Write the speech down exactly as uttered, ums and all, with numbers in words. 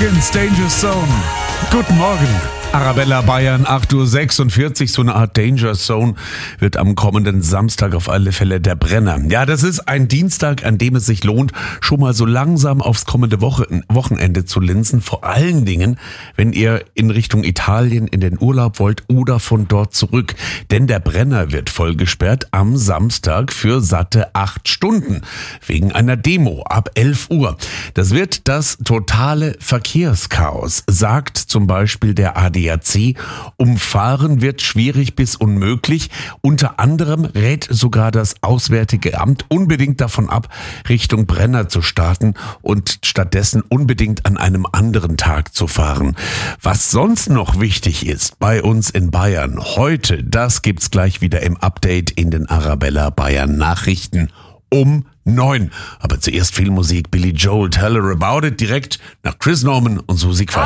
Dragons, Danger Zone. Guten Morgen. Arabella Bayern, acht Uhr sechsundvierzig, so eine Art Danger Zone wird am kommenden Samstag auf alle Fälle der Brenner. Ja, das ist ein Dienstag, an dem es sich lohnt, schon mal so langsam aufs kommende Woche, Wochenende zu linsen. Vor allen Dingen, wenn ihr in Richtung Italien in den Urlaub wollt oder von dort zurück. Denn der Brenner wird voll gesperrt am Samstag für satte acht Stunden. Wegen einer Demo ab elf Uhr. Das wird das totale Verkehrschaos, sagt zum Beispiel der A D A C. Umfahren wird schwierig bis unmöglich. Unter anderem rät sogar das Auswärtige Amt unbedingt davon ab, Richtung Brenner zu starten und stattdessen unbedingt an einem anderen Tag zu fahren. Was sonst noch wichtig ist bei uns in Bayern heute, das gibt's gleich wieder im Update in den Arabella Bayern Nachrichten um neun. Aber zuerst viel Musik. Billy Joel, Tell Her About It, direkt nach Chris Norman und Susi Quatsch.